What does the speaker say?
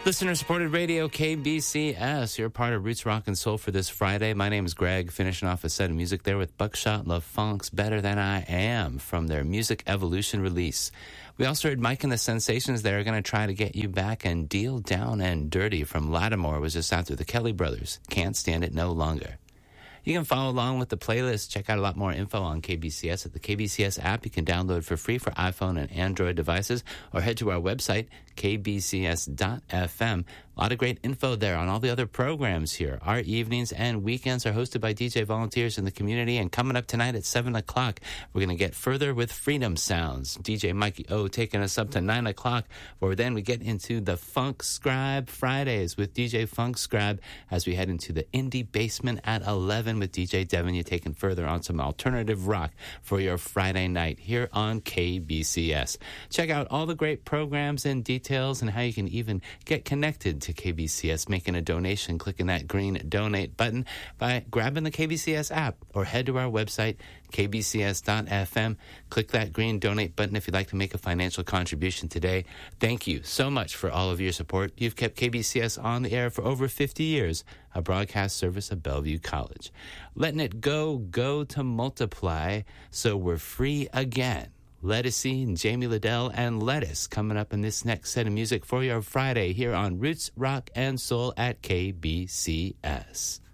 Listener-supported radio, KBCS. You're part of Roots Rock and Soul for this Friday. My name is Greg, finishing off a set of music there with Buckshot Love Funk's Better Than I Am from their Music Evolution release. We also heard Mike and the Sensations there are going to try to get you back, and Deal Down and Dirty from Lattimore was just after the Kelly Brothers. Can't Stand It No Longer. You can follow along with the playlist. Check out a lot more info on KBCS at the KBCS app. You can download for free for iPhone and Android devices, or head to our website, kbcs.fm. A lot of great info there on all the other programs here. Our evenings and weekends are hosted by DJ volunteers in the community, and coming up tonight at 7 o'clock, we're going to get further with Freedom Sounds. DJ Mikey O taking us up to 9 o'clock, where then we get into the Funk Scribe Fridays with DJ Funk Scribe as we head into the Indie Basement at 11 with DJ Devin. You taking further on some alternative rock for your Friday night here on KBCS. Check out all the great programs and details and how you can even get connected to KBCS, making a donation, clicking that green donate button by grabbing the KBCS app, or head to our website, kbcs.fm. Click that green donate button if you'd like to make a financial contribution today. Thank you so much for all of your support. You've kept KBCS on the air for over 50 years, a broadcast service of Bellevue College. Letting it go to multiply, so we're free again. Lettucey and Jamie Liddell and Lettuce coming up in this next set of music for your Friday here on Roots, Rock, and Soul at KBCS.